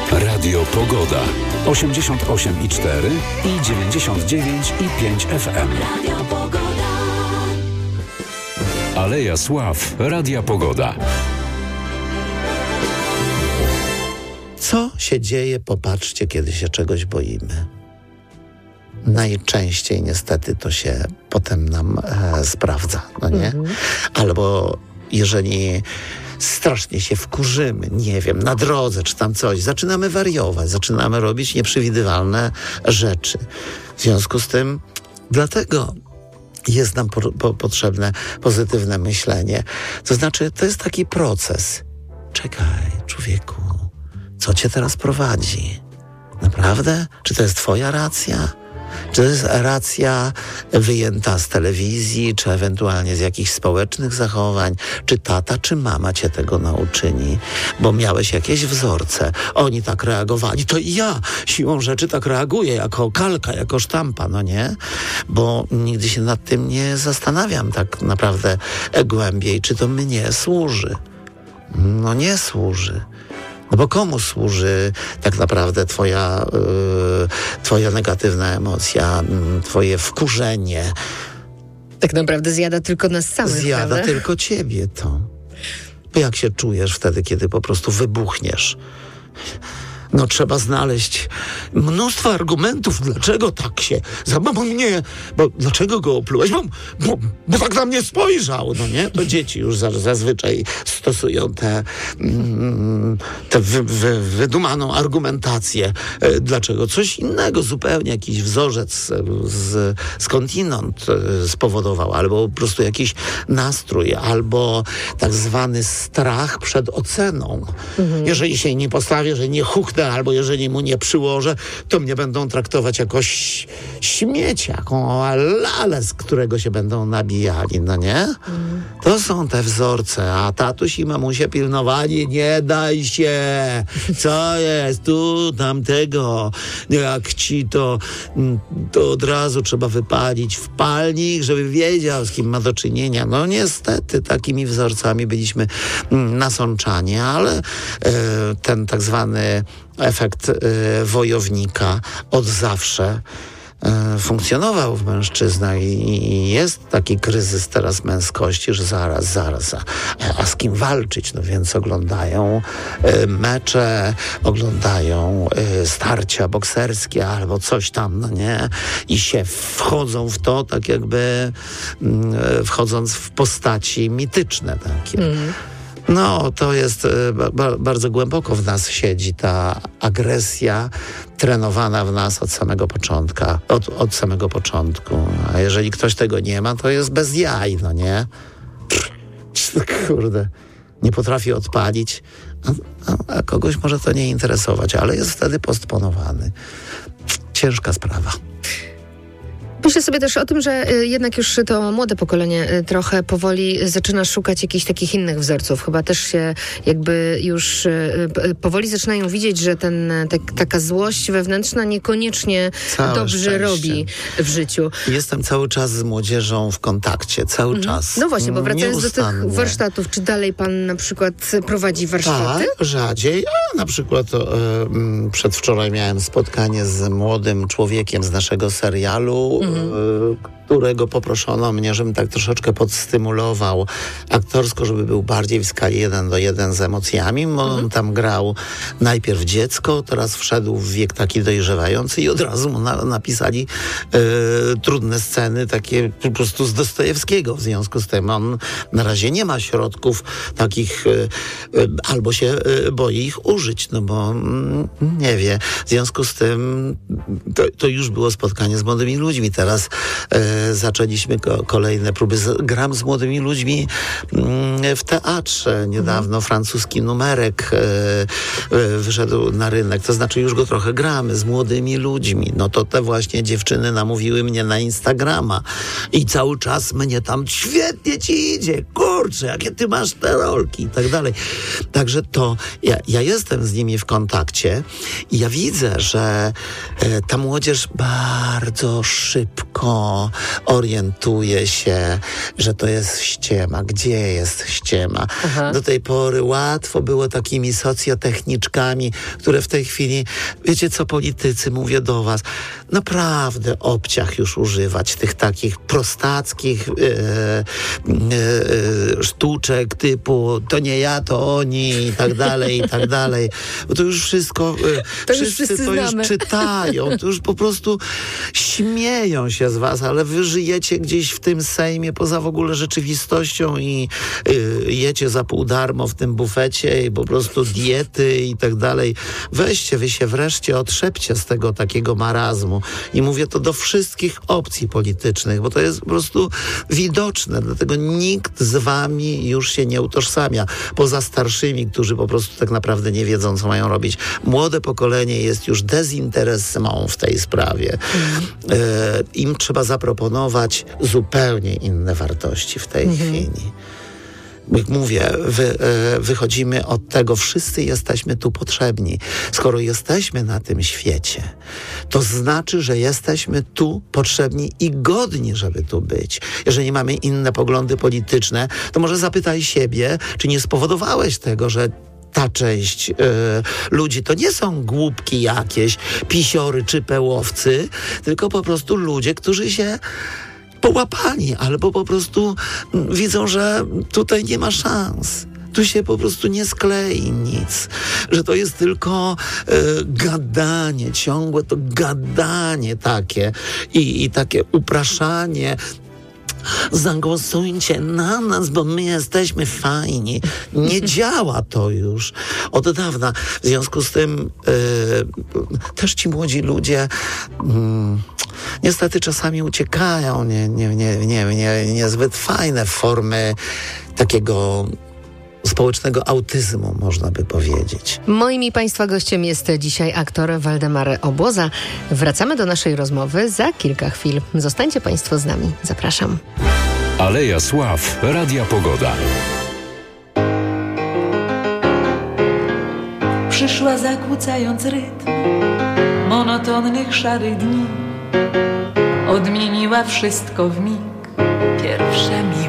Radio Pogoda. 88,4 i 99,5 FM. Radio Pogoda. Aleja Sław. Radia Pogoda. Co się dzieje? Popatrzcie, kiedy się czegoś boimy. Najczęściej niestety to się potem nam sprawdza, no nie? Albo jeżeli strasznie się wkurzymy, nie wiem, na drodze czy tam coś, zaczynamy wariować, zaczynamy robić nieprzewidywalne rzeczy. W związku z tym, dlatego jest nam potrzebne pozytywne myślenie. To znaczy, to jest taki proces. Czekaj, człowieku, co cię teraz prowadzi? Naprawdę? Czy to jest twoja racja? Czy to jest racja wyjęta z telewizji, czy ewentualnie z jakichś społecznych zachowań? Czy tata, czy mama cię tego nauczyli? Bo miałeś jakieś wzorce. Oni tak reagowali. To i ja siłą rzeczy tak reaguję, jako kalka, jako sztampa, no nie? Bo nigdy się nad tym nie zastanawiam tak naprawdę głębiej, czy to mnie służy. No nie służy. No bo komu służy tak naprawdę twoja negatywna emocja, twoje wkurzenie? Tak naprawdę zjada tylko nas samych, Zjada prawda? tylko ciebie to. Bo jak się czujesz wtedy, kiedy po prostu wybuchniesz? No trzeba znaleźć mnóstwo argumentów, dlaczego tak się... Bo dlaczego go oplułeś? Bo tak na mnie spojrzał, no nie? To dzieci już zazwyczaj stosują tę wydumaną argumentację. Dlaczego? Coś innego zupełnie, jakiś wzorzec skądinąd spowodował, albo po prostu jakiś nastrój, albo tak zwany strach przed oceną. Jeżeli się nie postawię, że nie huchnę, albo jeżeli mu nie przyłożę, to mnie będą traktować jako śmieć, jaką lalę, z którego się będą nabijali, no nie? To są te wzorce, a tatuś i mamusie pilnowali, nie daj się, co jest, tu, tamtego, jak ci to od razu trzeba wypalić w palnik, żeby wiedział, z kim ma do czynienia. No niestety, takimi wzorcami byliśmy nasączani, ale ten tak zwany efekt wojownika od zawsze funkcjonował w mężczyznach i jest taki kryzys teraz męskości, że zaraz, a z kim walczyć? No więc oglądają mecze, oglądają starcia bokserskie albo coś tam, no nie? I się wchodzą w to, tak jakby wchodząc w postaci mityczne takie. No, to jest bardzo głęboko w nas siedzi ta agresja trenowana w nas od samego początku. A jeżeli ktoś tego nie ma, to jest bez jaj, no nie? Kurde, nie potrafi odpalić, a kogoś może to nie interesować, ale jest wtedy postponowany. Ciężka sprawa. Myślę sobie też o tym, że jednak już to młode pokolenie trochę powoli zaczyna szukać jakichś takich innych wzorców. Chyba też się jakby już powoli zaczynają widzieć, że taka złość wewnętrzna niekoniecznie dobrze robi w życiu. Jestem cały czas z młodzieżą w kontakcie, cały czas. No właśnie, bo wracając do tych warsztatów, czy dalej pan na przykład prowadzi warsztaty? Tak, rzadziej. A na przykład przedwczoraj miałem spotkanie z młodym człowiekiem z naszego serialu, którego poproszono mnie, żebym tak troszeczkę podstymulował aktorsko, żeby był bardziej w skali 1:1 z emocjami. On tam grał najpierw dziecko, teraz wszedł w wiek taki dojrzewający i od razu mu napisali trudne sceny, takie po prostu z Dostojewskiego. W związku z tym on na razie nie ma środków takich, albo się boi ich użyć, no bo nie wie. W związku z tym to już było spotkanie z młodymi ludźmi. Teraz zaczęliśmy kolejne próby. Gram z młodymi ludźmi w teatrze. Niedawno francuski numerek wyszedł na rynek. To znaczy już go trochę gramy z młodymi ludźmi. No to te właśnie dziewczyny namówiły mnie na Instagrama i cały czas mnie tam świetnie ci idzie. Kurczę, jakie ty masz te rolki i tak dalej. Także to ja jestem z nimi w kontakcie i ja widzę, że ta młodzież bardzo szybko orientuje się, że to jest ściema. Gdzie jest ściema? Do tej pory łatwo było takimi socjotechniczkami, które w tej chwili, wiecie co, politycy, mówię do was, naprawdę obciach już używać tych takich prostackich sztuczek typu to nie ja, to oni i tak dalej, i tak dalej. Bo to już wszystko, wszyscy to już czytają, to już po prostu śmieją się z was, ale wy żyjecie gdzieś w tym Sejmie poza w ogóle rzeczywistością i jecie za pół darmo w tym bufecie i po prostu diety i tak dalej. Weźcie, wy się wreszcie otrzepcie z tego takiego marazmu. I mówię to do wszystkich opcji politycznych, bo to jest po prostu widoczne, dlatego nikt z wami już się nie utożsamia, poza starszymi, którzy po prostu tak naprawdę nie wiedzą, co mają robić. Młode pokolenie jest już dezinteresmą w tej sprawie. Im trzeba zaproponować zupełnie inne wartości w tej chwili. Jak mówię, wychodzimy od tego, wszyscy jesteśmy tu potrzebni. Skoro jesteśmy na tym świecie, to znaczy, że jesteśmy tu potrzebni i godni, żeby tu być. Jeżeli mamy inne poglądy polityczne, to może zapytaj siebie, czy nie spowodowałeś tego, że ta część ludzi to nie są głupki jakieś, pisiory czy pełowcy, tylko po prostu ludzie, którzy się połapali, albo po prostu widzą, że tutaj nie ma szans. Tu się po prostu nie sklei nic. Że to jest tylko gadanie, ciągłe to gadanie takie i takie upraszanie. Zagłosujcie na nas, bo my jesteśmy fajni. Nie działa to już od dawna. W związku z tym też ci młodzi ludzie niestety czasami uciekają niezbyt fajne formy takiego społecznego autyzmu, można by powiedzieć. Moim i Państwa gościem jest dzisiaj aktor Waldemar Obłoza. Wracamy do naszej rozmowy za kilka chwil. Zostańcie Państwo z nami. Zapraszam. Aleja Sław, Radia Pogoda. Przyszła zakłócając rytm monotonnych szarych dni. Odmieniła wszystko w mig. Pierwsza miłość.